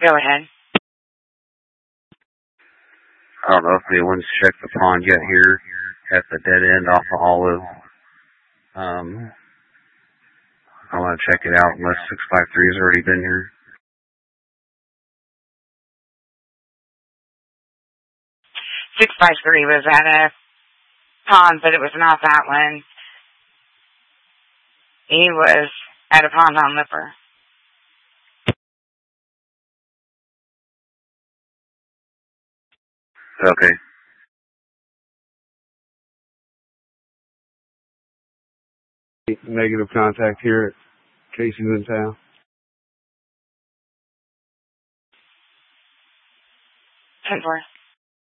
Go ahead. I don't know if anyone's checked the pond yet here at the dead end off of Olive. I want to check it out unless 653 has already been here. 653 was at a pond, but it was not that one. He was at a pond on Lipper. Okay. Negative contact here at Casey's in town. 10-4.